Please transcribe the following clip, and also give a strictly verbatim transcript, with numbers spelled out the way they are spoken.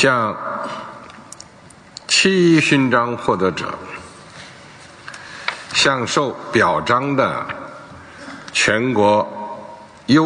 向七一勋章获得者，向受表彰的全国